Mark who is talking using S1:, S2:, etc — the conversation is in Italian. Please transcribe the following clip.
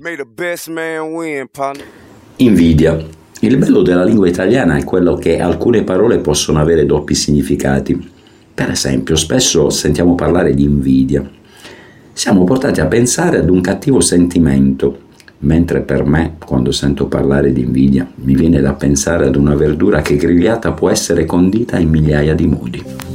S1: May the best man win, partner.
S2: Invidia. Il bello della lingua italiana è quello che alcune parole possono avere doppi significati. Per esempio, spesso sentiamo parlare di invidia. Siamo portati a pensare ad un cattivo sentimento, mentre per me, quando sento parlare di invidia, mi viene da pensare ad una verdura che grigliata può essere condita in migliaia di modi.